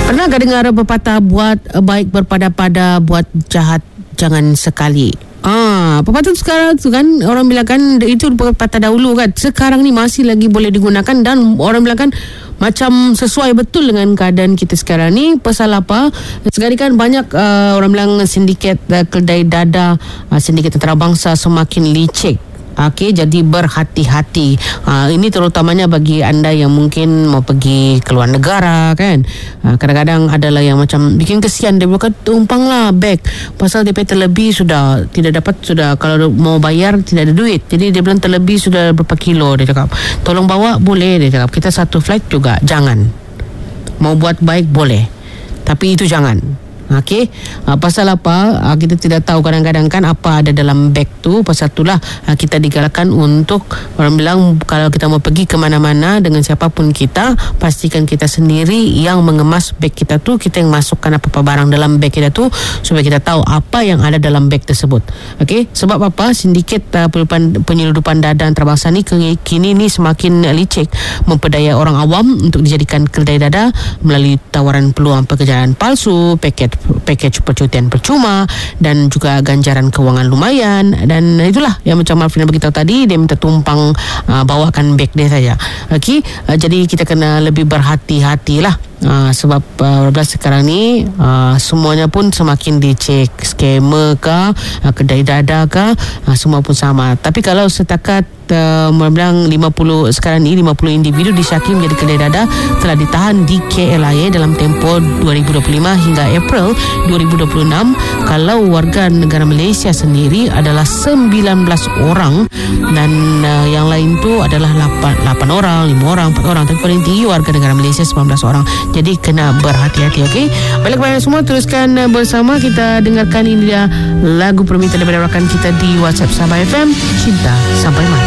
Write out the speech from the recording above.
Pernahkah dengar pepatah buat baik berpada-pada, buat jahat jangan sekali? Pepatah sekarang tu kan, orang bilang kan itu pepatah dahulu kan. Sekarang ni masih lagi boleh digunakan dan orang bilang kan macam sesuai betul dengan keadaan kita sekarang ni. Pasal apa? Sekarang kan banyak orang bilang sindiket kedai dadah, sindiket antarabangsa semakin licik. Okey, jadi berhati-hati. Ini terutamanya bagi anda yang mungkin mau pergi ke luar negara kan. Kadang-kadang adalah yang macam bikin kesian, dia bukan tumpanglah beg. Pasal DP terlebih sudah tidak dapat, sudah kalau mau bayar tidak ada duit. Jadi dia bilang terlebih sudah berapa kilo, dia cakap. Tolong bawa boleh, dia cakap. Kita satu flight juga jangan. Mau buat baik boleh, tapi itu jangan. Okey, pasal apa? Kita tidak tahu kadang-kadang kan apa ada dalam beg tu. Pasal itulah kita digalakkan untuk, orang bilang kalau kita mau pergi ke mana-mana dengan siapapun kita, pastikan kita sendiri yang mengemas beg kita tu, kita yang masukkan apa-apa barang dalam beg kita tu supaya kita tahu apa yang ada dalam beg tersebut. Okey, sebab apa? Sindiket penyeludupan dadah antarabangsa ni kini ni semakin licik, memperdaya orang awam untuk dijadikan kedai dadah melalui tawaran peluang pekerjaan palsu, package percutian percuma dan juga ganjaran kewangan lumayan. Dan itulah yang macam Alfina beritahu tadi, dia minta tumpang bawakan beg dia saja. Okey, jadi kita kena lebih berhati-hatilah. Sebab sekarang ni semuanya pun semakin dicek, scammer kah, kedai dadah kah, semua pun sama. Tapi kalau setakat bilang 50 sekarang ni 50 individu disyaki menjadi kedai dadah telah ditahan di KLIA dalam tempoh 2025 hingga April 2026. Kalau warga negara Malaysia sendiri adalah 19 orang dan yang lain tu adalah 8 orang, 5 orang, 4 orang. Tapi paling tinggi warga negara Malaysia 19 orang. Jadi kena berhati-hati. Okey, balik kepada semua, teruskan bersama kita dengarkan ini dia lagu permintaan daripada rakan kita di WhatsApp Sabah FM, Cinta Sampai Mati.